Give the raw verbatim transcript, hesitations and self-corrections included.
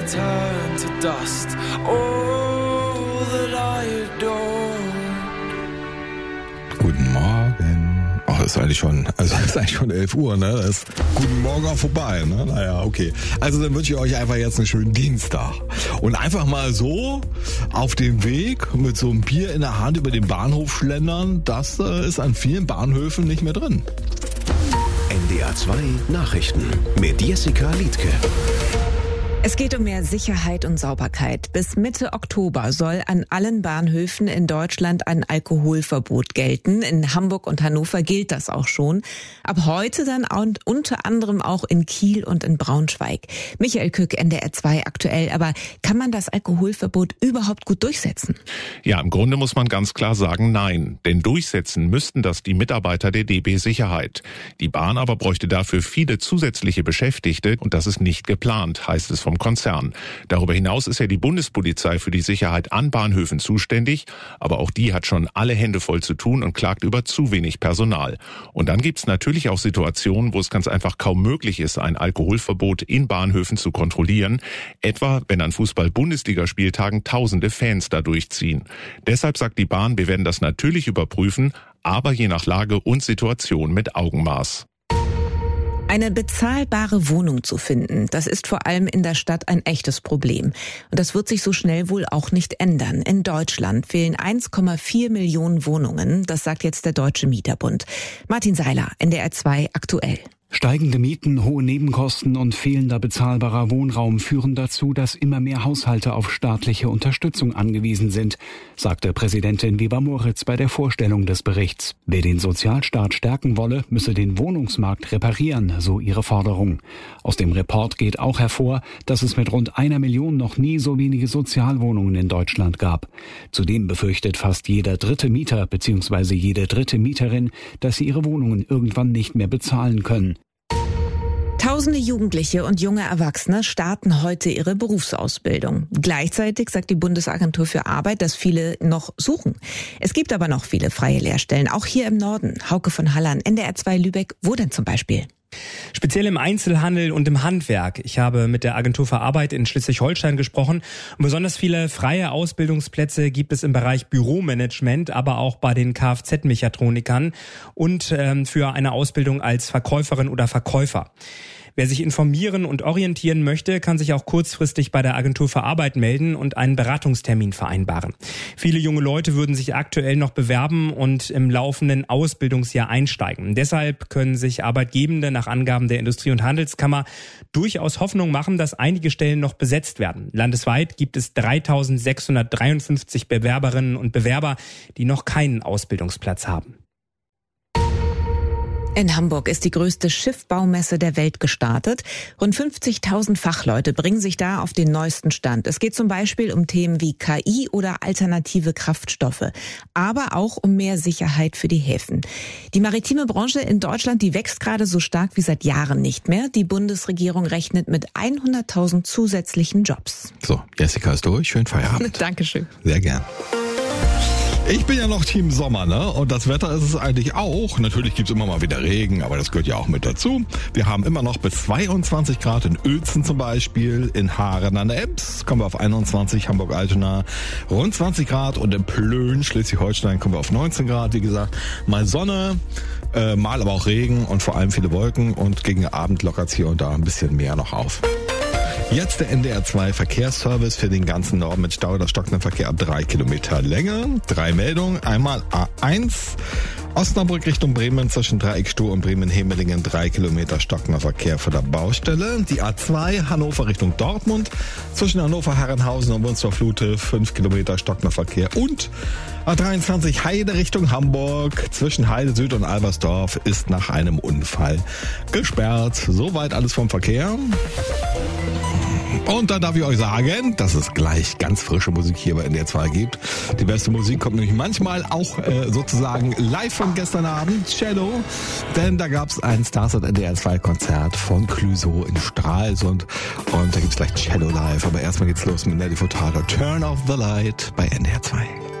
turn to dust. All that I adore. Guten Morgen. Oh, ist eigentlich schon, also ist eigentlich schon elf Uhr, ne? Das ist guten Morgen auch vorbei, ne? Naja, okay. Also dann wünsche ich euch einfach jetzt einen schönen Dienstag. Und einfach mal so auf dem Weg mit so einem Bier in der Hand über den Bahnhof schlendern, das äh, ist an vielen Bahnhöfen nicht mehr drin. N D R zwei Nachrichten mit Jessica Liedtke. Es geht um mehr Sicherheit und Sauberkeit. Bis Mitte Oktober soll an allen Bahnhöfen in Deutschland ein Alkoholverbot gelten. In Hamburg und Hannover gilt das auch schon. Ab heute dann und unter anderem auch in Kiel und in Braunschweig. Michael Kück, N D R zwei aktuell. Aber kann man das Alkoholverbot überhaupt gut durchsetzen? Ja, im Grunde muss man ganz klar sagen, nein. Denn durchsetzen müssten das die Mitarbeiter der D B Sicherheit. Die Bahn aber bräuchte dafür viele zusätzliche Beschäftigte und das ist nicht geplant, heißt es vom Konzern. Darüber hinaus ist ja die Bundespolizei für die Sicherheit an Bahnhöfen zuständig, aber auch die hat schon alle Hände voll zu tun und klagt über zu wenig Personal. Und dann gibt's natürlich auch Situationen, wo es ganz einfach kaum möglich ist, ein Alkoholverbot in Bahnhöfen zu kontrollieren, etwa wenn an Fußball-Bundesligaspieltagen tausende Fans da durchziehen. Deshalb sagt die Bahn, wir werden das natürlich überprüfen, aber je nach Lage und Situation mit Augenmaß. Eine bezahlbare Wohnung zu finden, das ist vor allem in der Stadt ein echtes Problem. Und das wird sich so schnell wohl auch nicht ändern. In Deutschland fehlen eins Komma vier Millionen Wohnungen, das sagt jetzt der Deutsche Mieterbund. Martin Seiler, N D R zwei aktuell. Steigende Mieten, hohe Nebenkosten und fehlender bezahlbarer Wohnraum führen dazu, dass immer mehr Haushalte auf staatliche Unterstützung angewiesen sind, sagte Präsidentin Weber-Moritz bei der Vorstellung des Berichts. Wer den Sozialstaat stärken wolle, müsse den Wohnungsmarkt reparieren, so ihre Forderung. Aus dem Report geht auch hervor, dass es mit rund einer Million noch nie so wenige Sozialwohnungen in Deutschland gab. Zudem befürchtet fast jeder dritte Mieter bzw. jede dritte Mieterin, dass sie ihre Wohnungen irgendwann nicht mehr bezahlen können. Tausende Jugendliche und junge Erwachsene starten heute ihre Berufsausbildung. Gleichzeitig sagt die Bundesagentur für Arbeit, dass viele noch suchen. Es gibt aber noch viele freie Lehrstellen, auch hier im Norden. Hauke von Halland, N D R zwei Lübeck, wo denn zum Beispiel? Speziell im Einzelhandel und im Handwerk. Ich habe mit der Agentur für Arbeit in Schleswig-Holstein gesprochen. Und besonders viele freie Ausbildungsplätze gibt es im Bereich Büromanagement, aber auch bei den Kfz-Mechatronikern und ähm, für eine Ausbildung als Verkäuferin oder Verkäufer. Wer sich informieren und orientieren möchte, kann sich auch kurzfristig bei der Agentur für Arbeit melden und einen Beratungstermin vereinbaren. Viele junge Leute würden sich aktuell noch bewerben und im laufenden Ausbildungsjahr einsteigen. Deshalb können sich Arbeitgebende nach Angaben der Industrie- und Handelskammer durchaus Hoffnung machen, dass einige Stellen noch besetzt werden. Landesweit gibt es dreitausendsechshundertdreiundfünfzig Bewerberinnen und Bewerber, die noch keinen Ausbildungsplatz haben. In Hamburg ist die größte Schiffbaumesse der Welt gestartet. Rund fünfzigtausend Fachleute bringen sich da auf den neuesten Stand. Es geht zum Beispiel um Themen wie K I oder alternative Kraftstoffe, aber auch um mehr Sicherheit für die Häfen. Die maritime Branche in Deutschland, die wächst gerade so stark wie seit Jahren nicht mehr. Die Bundesregierung rechnet mit hunderttausend zusätzlichen Jobs. So, Jessica ist durch. Schönen Feierabend. Dankeschön. Sehr gern. Ich bin ja noch Team Sommer, ne? Und das Wetter ist es eigentlich auch. Natürlich gibt's immer mal wieder Regen, aber das gehört ja auch mit dazu. Wir haben immer noch bis zweiundzwanzig Grad in Uelzen zum Beispiel, in Haaren an der Ems kommen wir auf einundzwanzig, Hamburg-Altona rund zwanzig Grad und in Plön, Schleswig-Holstein kommen wir auf neunzehn Grad. Wie gesagt, mal Sonne, äh, mal aber auch Regen und vor allem viele Wolken und gegen Abend lockert's hier und da ein bisschen mehr noch auf. Jetzt der N D R zwei Verkehrsservice für den ganzen Norden mit Stau oder stockendem Verkehr ab drei Kilometer Länge. Drei Meldungen. Einmal A eins. Osnabrück Richtung Bremen zwischen Dreieckstuhl und Bremen-Hemelingen drei Kilometer stockender Verkehr vor der Baustelle. Die A zwei Hannover Richtung Dortmund zwischen Hannover-Herrenhausen und Wunstorf-Lute fünf Kilometer stockender Verkehr. Und A dreiundzwanzig Heide Richtung Hamburg zwischen Heide Süd und Albersdorf ist nach einem Unfall gesperrt. Soweit alles vom Verkehr. Und dann darf ich euch sagen, dass es gleich ganz frische Musik hier bei N D R zwei gibt. Die beste Musik kommt nämlich manchmal auch äh, sozusagen live von gestern Abend, Cello. Denn da gab es ein Stars at N D R zwei Konzert von Clüso in Stralsund. Und da gibt's gleich Cello live. Aber erstmal geht's los mit Nelly Furtado. Turn off the light bei N D R zwei.